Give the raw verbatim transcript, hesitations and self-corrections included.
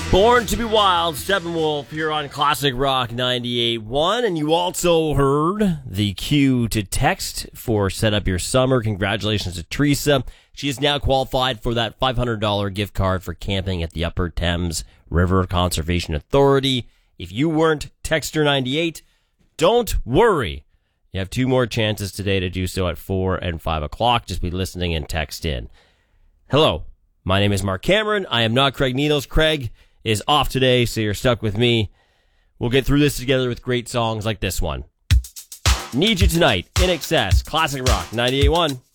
Born to be Wild, Steppenwolf here on Classic Rock ninety-eight point one. And you also heard the cue to text for Set Up Your Summer. Congratulations to Teresa. She is now qualified for that five hundred dollars gift card for camping at the Upper Thames River Conservation Authority. If you weren't Texter ninety-eight, don't worry. You have two more chances today to do so at four and five o'clock. Just be listening and text in. Hello, my name is Mark Cameron. I am not Craig Needles. Craig is off today, so you're stuck with me. We'll get through this together with great songs like this one. Need You Tonight, In Excess, Classic Rock ninety-eight point one.